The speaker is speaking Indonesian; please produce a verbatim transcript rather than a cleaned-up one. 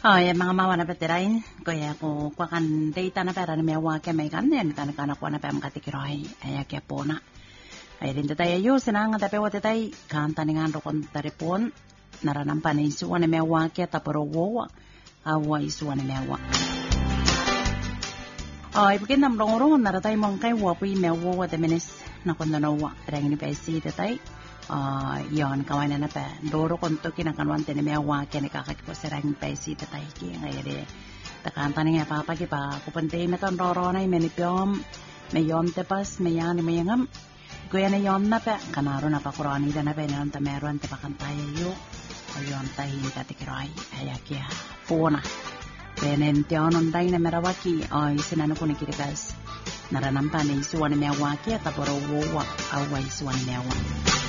Oh, ya mga mawa na peterain, kaya ko kwa kan data na pera na may wake may kanen kan kan ako na pem katikiroy ay kaya po na. Ay rin tayo yo sinang tape wate tay kan taningan ro kon taripon naranam panisu na may wake taporo wo awa isu na may wa. Ay bikin nam rong rong na tay mong kay wo pi may wo wate menes na kon na wa rang ni pesi tay. Uh, yon kawan na pa doro konto kinakanwan tene me wa kene kakak ko serang pesi tatay ki ngayre takanta ni apa apa ki pa kupante me ton roro na me ni piom me yon te pas me yan me yangam ko yana yon na pa kanaro na pa kurani da na pa yon ta meron te pakantaya yo o yon ta hi ka tikrai ayakia pona penen tion dai na merawaki ay sinano ko ni kirikas naranam pa ni suwan me wa ki ta poro wo wa awai suwan me wa